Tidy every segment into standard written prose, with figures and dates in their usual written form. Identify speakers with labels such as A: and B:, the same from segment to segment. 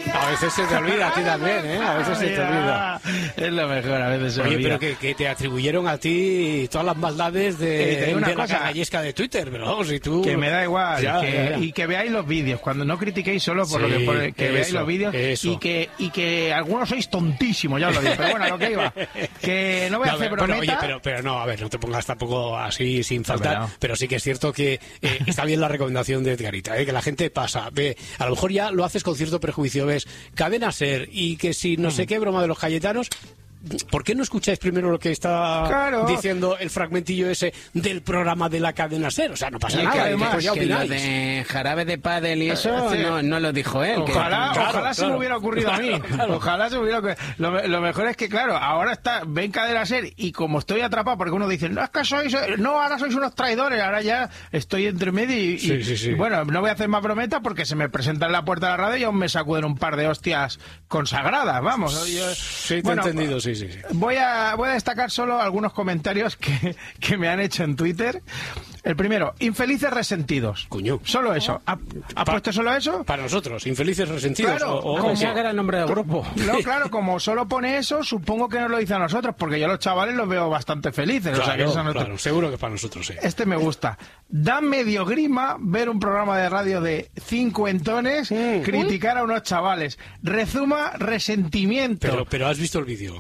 A: A veces se te olvida a ti también, ¿eh? A veces se te olvida.
B: Es lo mejor, a veces se olvida.
A: Oye, pero que te atribuyeron a ti todas las maldades de la canallesca de Twitter, pero vamos, si tú...
B: Que me da igual, y que veáis los vídeos, cuando no critiquéis solo por lo que veáis los vídeos, y que algunos sois tontísimos, ya os lo digo, pero bueno, a lo que iba, que no voy a hacer brometa...
A: Oye, pero no, a ver, no te pongas tampoco así sin faltar, pero sí que es cierto que está bien la recomendación de Edgarita, que la gente pasa, ve, a lo mejor ya lo haces con cierto prejuicio, ves, Cadena SER, y que si no sé qué broma de los Cayetanos... ¿Por qué no escucháis primero lo que está diciendo el fragmentillo ese del programa de la Cadena SER? O sea, no pasa nada.
C: Además, que lo de jarabe de pádel y eso no lo dijo él.
B: Ojalá se me hubiera ocurrido a mí. Ojalá se me hubiera ocurrido. Lo mejor es que, claro, ahora ven Cadena SER y como estoy atrapado, porque uno dice, no, es que ahora sois unos traidores, ahora ya estoy entre medio y bueno, no voy a hacer más brometas porque se me presenta en la puerta de la radio y aún me sacuden un par de hostias consagradas, vamos.
A: Sí, te he entendido, sí.
B: Voy a destacar solo algunos comentarios que me han hecho en Twitter. El primero, infelices resentidos.
A: Coño.
B: Solo eso. ¿Ha puesto solo eso?
A: Para nosotros, infelices resentidos.
B: Claro,
C: como era el nombre del grupo.
B: No, claro, como solo pone eso, supongo que nos lo dice a nosotros, porque yo a los chavales los veo bastante felices.
A: Claro,
B: o sea, que
A: claro, seguro que para nosotros, sí.
B: Este me gusta. Da medio grima ver un programa de radio de cincuentones criticar a unos chavales. Rezuma resentimiento.
A: Pero has visto el vídeo.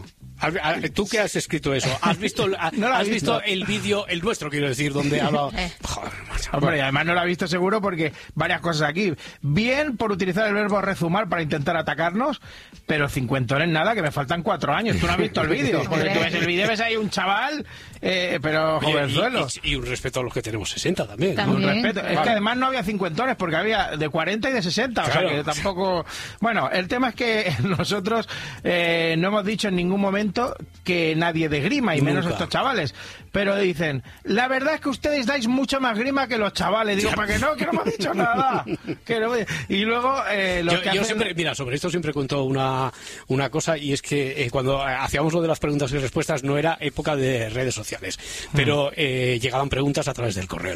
A: ¿Tú que has escrito eso? ¿Has visto, has visto el vídeo, el nuestro, quiero decir, donde habla... Joder, macho.
B: Hombre, y además no lo ha visto seguro porque varias cosas aquí. Bien por utilizar el verbo rezumar para intentar atacarnos, pero cincuentones nada, que me faltan 4 años. Tú no has visto el vídeo. Porque tú ves el vídeo, ves ahí un chaval, pero jovenzuelo.
A: Y un respeto a los que tenemos 60 también.
B: Un respeto. Es que además no había cincuentones, porque había de 40 y de 60. Claro. O sea que tampoco... Bueno, el tema es que nosotros no hemos dicho en ningún momento que nadie dé grima, y menos estos chavales. Pero dicen, la verdad es que ustedes dais mucho más grima que los chavales. Digo, ¿para qué no? Que no me ha dicho nada. Y luego...
A: yo siempre, mira, sobre esto siempre cuento una cosa, y es que cuando hacíamos lo de las preguntas y respuestas no era época de redes sociales, pero llegaban preguntas a través del correo.